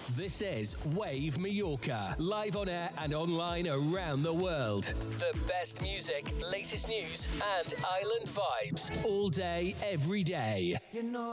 This is Wave Mallorca, live on air and online around the world. The best music, latest news, and island vibes, all day, every day. You know